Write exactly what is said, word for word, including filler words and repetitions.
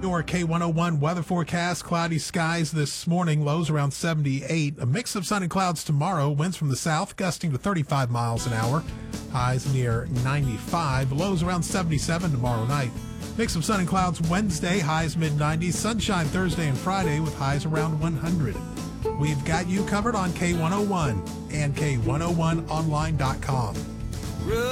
Your K one oh one weather forecast: cloudy skies this morning, lows around seventy-eight. A mix of sun and clouds tomorrow. Winds from the south gusting to thirty-five miles an hour. Highs near ninety-five. Lows around seventy-seven tomorrow night. Mix of sun and clouds Wednesday. Highs mid nineties. Sunshine Thursday and Friday with highs around one hundred. We've got you covered on K one oh one and K one oh one online dot com.